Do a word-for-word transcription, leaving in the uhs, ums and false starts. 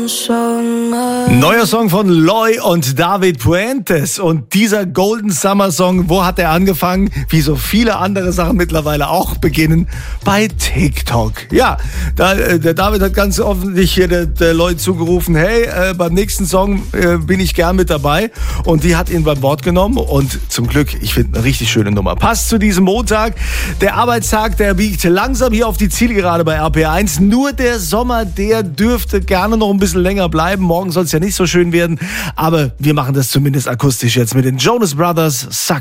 Neuer Song von Loy und David Puentes. Und dieser Golden Summer Song, wo hat er angefangen? Wie so viele andere Sachen mittlerweile auch beginnen, bei TikTok. Ja, da, der David hat ganz offensichtlich hier der, der Loy zugerufen, hey, äh, beim nächsten Song äh, bin ich gern mit dabei. Und die hat ihn beim Wort genommen. Und zum Glück, ich finde, eine richtig schöne Nummer. Passt zu diesem Montag. Der Arbeitstag, der biegt langsam hier auf die Zielgerade bei R P eins. Nur der Sommer, der dürfte gerne noch ein bisschen länger bleiben. Morgen soll es ja nicht so schön werden, aber wir machen das zumindest akustisch jetzt mit den Jonas Brothers. Suck